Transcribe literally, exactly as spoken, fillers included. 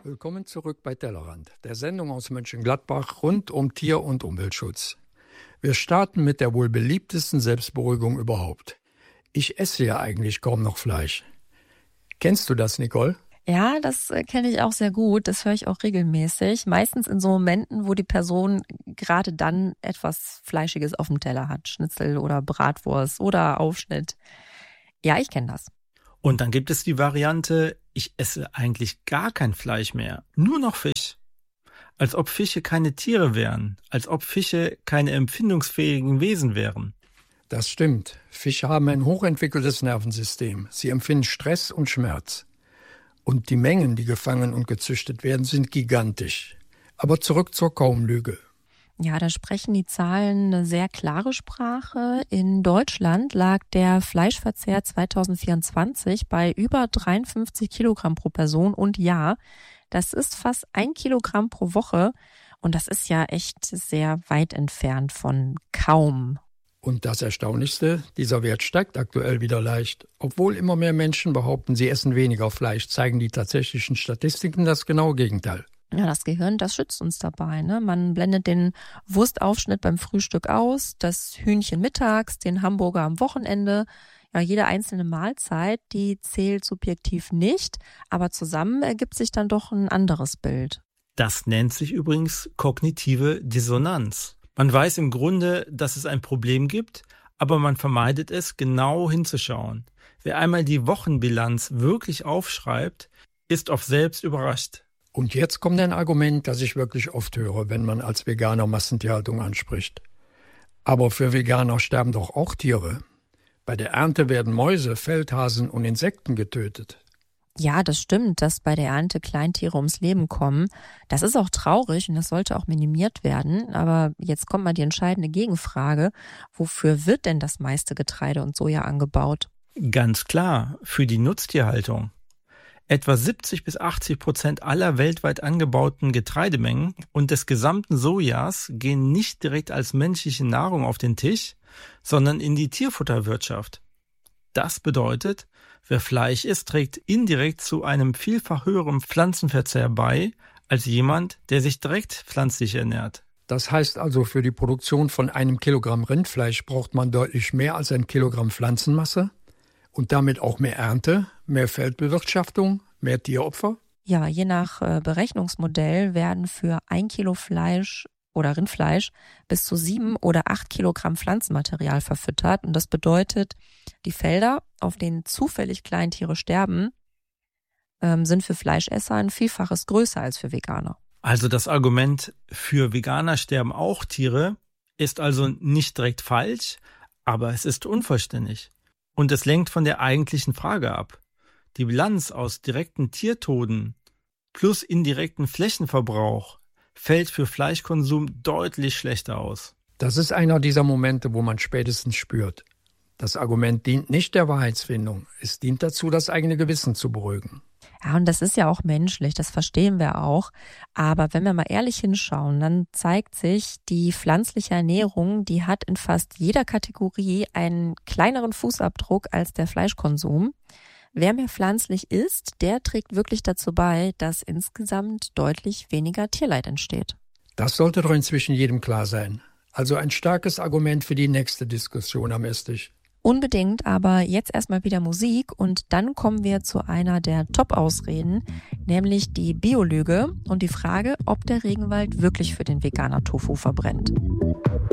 Willkommen zurück bei Tellerrand, der Sendung aus Mönchengladbach rund um Tier- und Umweltschutz. Wir starten mit der wohl beliebtesten Selbstberuhigung überhaupt. Ich esse ja eigentlich kaum noch Fleisch. Kennst du das, Nicole? Ja, das äh, kenne ich auch sehr gut. Das höre ich auch regelmäßig. Meistens in so Momenten, wo die Person gerade dann etwas Fleischiges auf dem Teller hat. Schnitzel oder Bratwurst oder Aufschnitt. Ja, ich kenne das. Und dann gibt es die Variante, ich esse eigentlich gar kein Fleisch mehr, nur noch Fisch. Als ob Fische keine Tiere wären, als ob Fische keine empfindungsfähigen Wesen wären. Das stimmt. Fische haben ein hochentwickeltes Nervensystem. Sie empfinden Stress und Schmerz. Und die Mengen, die gefangen und gezüchtet werden, sind gigantisch. Aber zurück zur Kaumlüge. Ja, da sprechen die Zahlen eine sehr klare Sprache. In Deutschland lag der Fleischverzehr zwanzig vierundzwanzig bei über dreiundfünfzig Kilogramm pro Person. Und ja, das ist fast ein Kilogramm pro Woche. Und das ist ja echt sehr weit entfernt von kaum. Und das Erstaunlichste, dieser Wert steigt aktuell wieder leicht. Obwohl immer mehr Menschen behaupten, sie essen weniger Fleisch, zeigen die tatsächlichen Statistiken das genaue Gegenteil. Ja, das Gehirn, das schützt uns dabei, ne? Man blendet den Wurstaufschnitt beim Frühstück aus, das Hühnchen mittags, den Hamburger am Wochenende. Ja, jede einzelne Mahlzeit, die zählt subjektiv nicht, aber zusammen ergibt sich dann doch ein anderes Bild. Das nennt sich übrigens kognitive Dissonanz. Man weiß im Grunde, dass es ein Problem gibt, aber man vermeidet es, genau hinzuschauen. Wer einmal die Wochenbilanz wirklich aufschreibt, ist oft selbst überrascht. Und jetzt kommt ein Argument, das ich wirklich oft höre, wenn man als Veganer Massentierhaltung anspricht. Aber für Veganer sterben doch auch Tiere. Bei der Ernte werden Mäuse, Feldhasen und Insekten getötet. Ja, das stimmt, dass bei der Ernte Kleintiere ums Leben kommen. Das ist auch traurig und das sollte auch minimiert werden. Aber jetzt kommt mal die entscheidende Gegenfrage. Wofür wird denn das meiste Getreide und Soja angebaut? Ganz klar, für die Nutztierhaltung. Etwa siebzig bis achtzig Prozent aller weltweit angebauten Getreidemengen und des gesamten Sojas gehen nicht direkt als menschliche Nahrung auf den Tisch, sondern in die Tierfutterwirtschaft. Das bedeutet, wer Fleisch isst, trägt indirekt zu einem vielfach höheren Pflanzenverzehr bei, als jemand, der sich direkt pflanzlich ernährt. Das heißt also, für die Produktion von einem Kilogramm Rindfleisch braucht man deutlich mehr als ein Kilogramm Pflanzenmasse? Und damit auch mehr Ernte, mehr Feldbewirtschaftung, mehr Tieropfer? Ja, je nach äh, Berechnungsmodell werden für ein Kilo Fleisch oder Rindfleisch bis zu sieben oder acht Kilogramm Pflanzenmaterial verfüttert. Und das bedeutet, die Felder, auf denen zufällig Kleintiere sterben, ähm, sind für Fleischesser ein Vielfaches größer als für Veganer. Also das Argument, für Veganer sterben auch Tiere, ist also nicht direkt falsch, aber es ist unvollständig. Und es lenkt von der eigentlichen Frage ab. Die Bilanz aus direkten Tiertoden plus indirekten Flächenverbrauch fällt für Fleischkonsum deutlich schlechter aus. Das ist einer dieser Momente, wo man spätestens spürt. Das Argument dient nicht der Wahrheitsfindung. Es dient dazu, das eigene Gewissen zu beruhigen. Ja, und das ist ja auch menschlich, das verstehen wir auch. Aber wenn wir mal ehrlich hinschauen, dann zeigt sich, die pflanzliche Ernährung, die hat in fast jeder Kategorie einen kleineren Fußabdruck als der Fleischkonsum. Wer mehr pflanzlich isst, der trägt wirklich dazu bei, dass insgesamt deutlich weniger Tierleid entsteht. Das sollte doch inzwischen jedem klar sein. Also ein starkes Argument für die nächste Diskussion am Esstisch. Unbedingt, aber jetzt erstmal wieder Musik und dann kommen wir zu einer der Top-Ausreden, nämlich die Biolüge und die Frage, ob der Regenwald wirklich für den Veganer Tofu verbrennt.